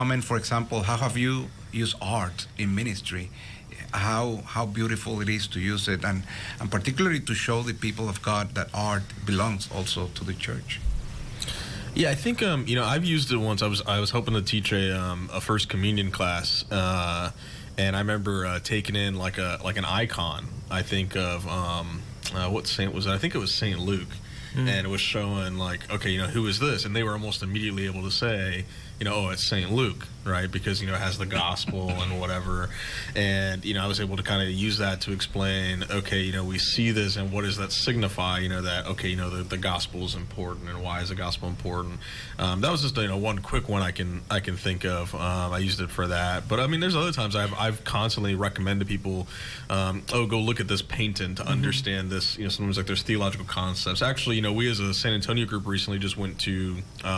comment, for example, how have you used art in ministry? How beautiful it is to use it, and particularly to show the people of God that art belongs also to the church. Yeah, I think I've used it once. I was hoping to teach a first communion class, and I remember taking in like an icon. I think of what saint was it? I think it was Saint Luke, and it was showing like, okay, who is this? And they were almost immediately able to say, oh, it's Saint Luke, right? Because it has the gospel and whatever, and I was able to kind of use that to explain, okay, we see this, and what does that signify? That okay, the gospel is important, and why is the gospel important? That was just one quick one I can think of. I used it for that, but I mean, there's other times I've constantly recommended people, go look at this painting to understand this. Sometimes like there's theological concepts. Actually, we as a San Antonio group recently just went to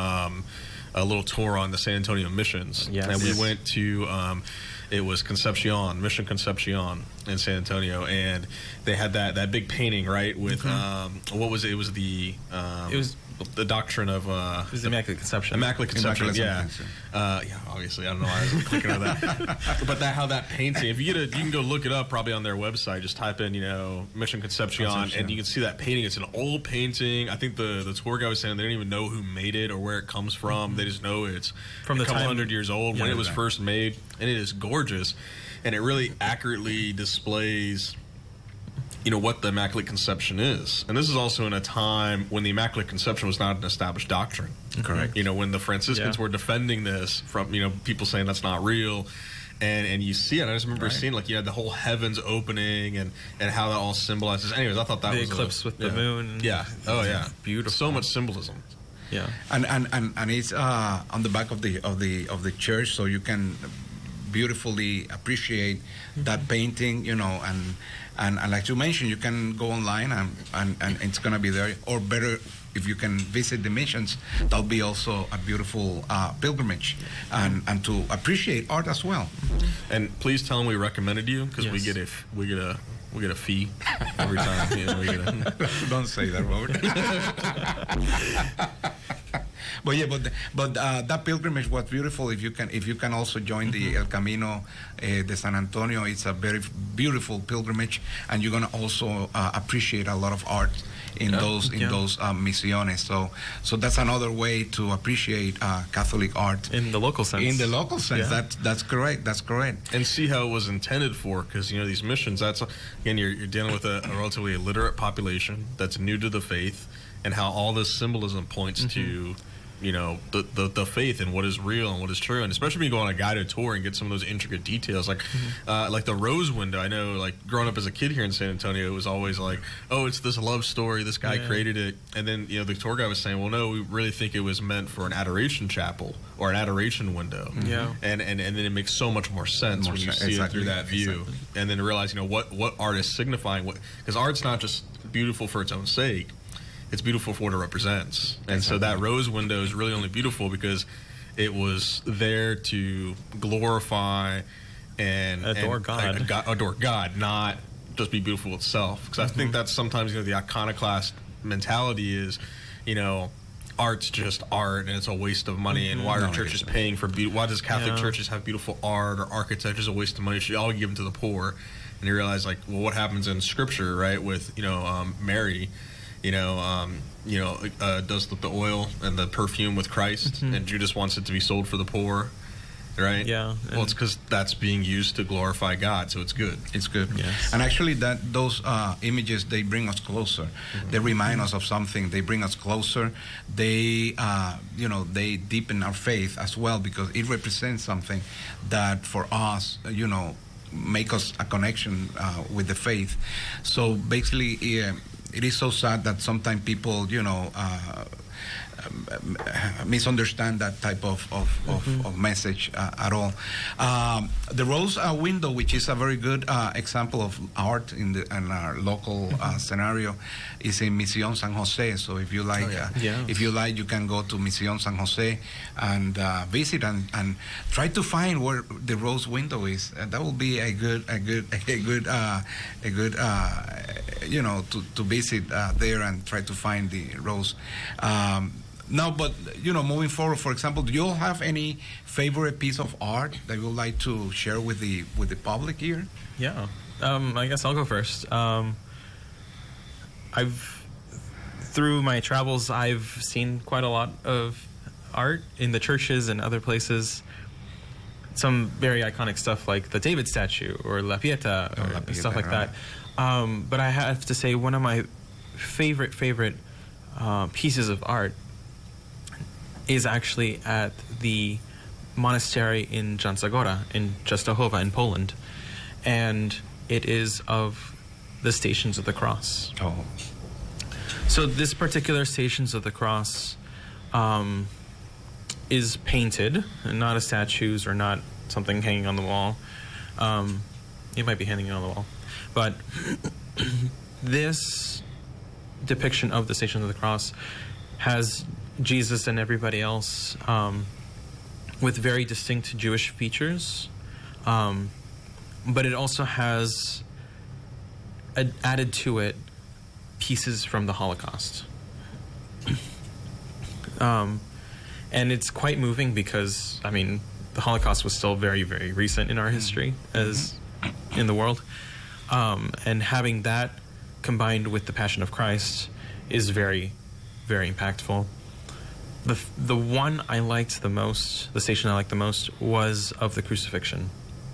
a little tour on the San Antonio missions. Yes. And we went to, it was Mission Concepcion in San Antonio, and they had that big painting, right, with, what was it? It was the the doctrine of it was Immaculate Conception. Immaculate Conception, Immaculate yeah, obviously, I don't know why I was clicking on that, but how that painting, if you can go look it up probably on their website. Just type in Mission Concepcion, and you can see that painting. It's an old painting. I think the tour guy was saying they don't even know who made it or where it comes from. They just know it's from a couple hundred years old when it was first made, and it is gorgeous, and it really accurately displays what the Immaculate Conception is. And this is also in a time when the Immaculate Conception was not an established doctrine. Correct. When the Franciscans were defending this from, people saying that's not real. And you see it. I just remember seeing, like, you had the whole heavens opening and how that all symbolizes. Anyways, I thought that was the eclipse with the moon. Yeah. Oh, yeah. Beautiful. So much symbolism. Yeah. And it's on the back of the church, so you can beautifully appreciate that painting, and like you mentioned, you can go online and it's going to be there, or better, if you can visit the missions, that'll be also a beautiful pilgrimage, and to appreciate art as well. And please tell them we recommended you, because we get a fee every time. Don't say that, Robert. But yeah, but that pilgrimage was beautiful. If you can also join the El Camino de San Antonio, it's a very beautiful pilgrimage, and you're gonna also appreciate a lot of art in those misiones. So that's another way to appreciate Catholic art in the local sense. In the local sense, that's correct. That's correct. And see how it was intended for, because these missions. That's again, you're dealing with a relatively illiterate population that's new to the faith, and how all this symbolism points to the faith and what is real and what is true. And especially when you go on a guided tour and get some of those intricate details, like the rose window. I know, like, growing up as a kid here in San Antonio, it was always like, oh, it's this love story, this guy created it. And then the tour guy was saying, well, no, we really think it was meant for an adoration chapel or an adoration window. And then it makes so much more sense when you see it through that view. And then realize what art is signifying, because art's not just beautiful for its own sake, it's beautiful for what it represents. And so that rose window is really only beautiful because it was there to glorify and adore God. Adore God, not just be beautiful itself. Because I think that's sometimes the iconoclast mentality is, art's just art and it's a waste of money. And why are churches paying for why does Catholic churches have beautiful art, or architecture is a waste of money? Should all give them to the poor? And you realize, like, well, what happens in Scripture, right? With Mary. Does the oil and the perfume with Christ, and Judas wants it to be sold for the poor, right? Yeah. Well, it's because that's being used to glorify God, so it's good. It's good. Yes. And actually, those images, they bring us closer. They remind us of something. They bring us closer. They, they deepen our faith as well, because it represents something that for us, make us a connection with the faith. So basically, it is so sad that sometimes people, misunderstand that type of message at all. The rose window, which is a very good example of art in our local scenario, is in Misión San Jose. So if you like, you can go to Misión San Jose and visit and try to find where the rose window is. That will be a good to visit there and try to find the rose. No, but moving forward, for example, do you all have any favorite piece of art that you would like to share with the public here? Yeah. I guess I'll go first. Through my travels, I've seen quite a lot of art in the churches and other places. Some very iconic stuff like the David statue or La Pieta or stuff like that. But I have to say one of my favorite pieces of art is actually at the monastery in Częstochowa in Częstochowa in Poland, and it is of the Stations of the Cross. Oh. So this particular Stations of the Cross is painted, and not as statues or not something hanging on the wall. It might be hanging on the wall, but this depiction of the Stations of the Cross has Jesus and everybody else with very distinct Jewish features, but it also has added to it pieces from the Holocaust. And it's quite moving because, I mean, the Holocaust was still very, very recent in our history as in the world. And having that combined with the Passion of Christ is very, very impactful. The one I liked the most, the station I liked the most, was of the crucifixion.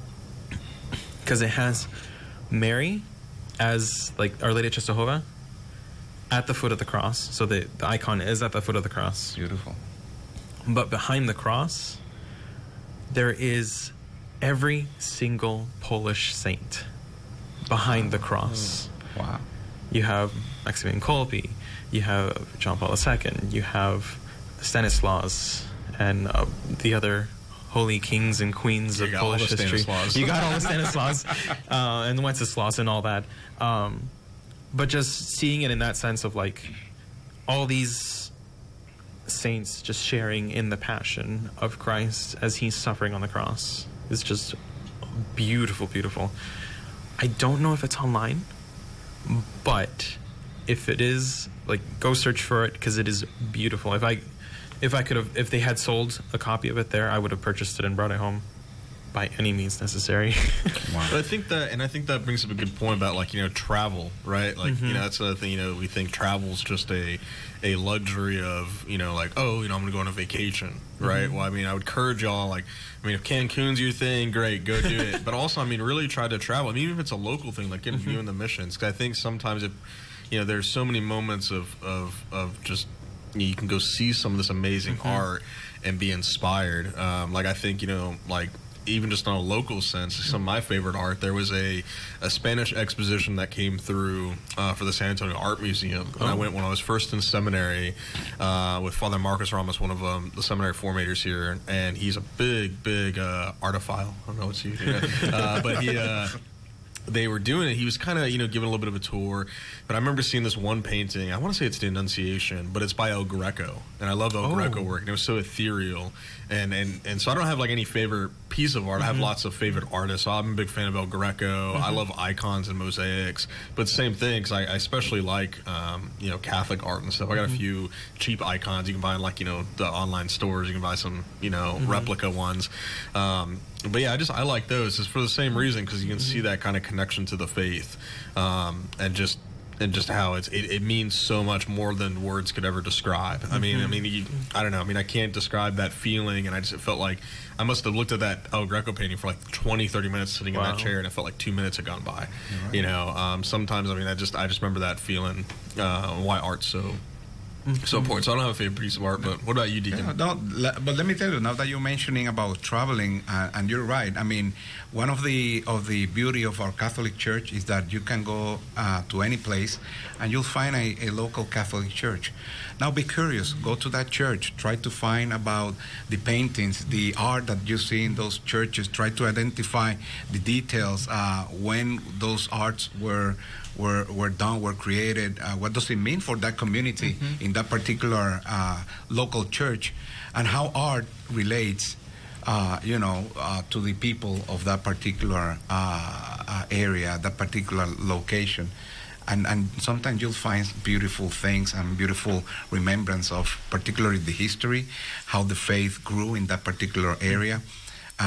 Because it has Mary as, like, Our Lady of Częstochowa at the foot of the cross. So the icon is at the foot of the cross. Beautiful. But behind the cross, there is every single Polish saint behind the cross. Wow. You have Maximilian Kolbe, you have John Paul II, you have Stanislaus, and the other holy kings and queens of Polish history. You got all the Stanislaus and Wenceslas and all that. But just seeing it in that sense of, like, all these saints just sharing in the passion of Christ as he's suffering on the cross is just beautiful, beautiful. I don't know if it's online, but if it is, like, go search for it because it is beautiful. If they had sold a copy of it there, I would have purchased it and brought it home by any means necessary. Wow. But I think that brings up a good point about, like, travel, right? Like, that's the thing, we think travel's just a luxury of, like, oh, I'm going to go on a vacation, right? Well, I mean, I would encourage y'all, like, if Cancun's your thing, great, go do it. But also, really try to travel. Even if it's a local thing, like getting viewing the missions. Because I think sometimes there's so many moments of just, you can go see some of this amazing art and be inspired. Like, I think, like, even just on a local sense, some of my favorite art, there was a Spanish exposition that came through for the San Antonio Art Museum. And I went when I was first in seminary with Father Marcus Ramos, one of the seminary formators here, and he's a big artophile. I don't know what's he, but they were doing it. He was kind of, giving a little bit of a tour. But I remember seeing this one painting. I want to say it's the Annunciation, but it's by El Greco. And I love El Greco work. And it was so ethereal. And so I don't have, like, any favorite piece of art. I have lots of favorite artists. So I'm a big fan of El Greco. I love icons and mosaics. But same thing, because I especially like, Catholic art and stuff. I got a few cheap icons you can buy in, like, the online stores. You can buy some, replica ones. But yeah, I like those. It's for the same reason, because you can see that kind of connection to the faith, and just how it means so much more than words could ever describe. I don't know. I can't describe that feeling, and it felt like I must have looked at that El Greco painting for like 20-30 minutes sitting in that chair, and it felt like 2 minutes had gone by. Right. Sometimes I just remember that feeling. Why art's so important. So I don't have a favorite piece of art, but what about you, Deacon? Yeah, but let me tell you, now that you're mentioning about traveling, and you're right. One of the beauty of our Catholic Church is that you can go to any place and you'll find a local Catholic church. Now be curious, go to that church, try to find about the paintings, the art that you see in those churches, try to identify the details, when those arts were done, were created, what does it mean for that community in that particular local church, and how art relates to the people of that particular area, that particular location. and sometimes you'll find beautiful things and beautiful remembrance of particularly the history, how the faith grew in that particular area.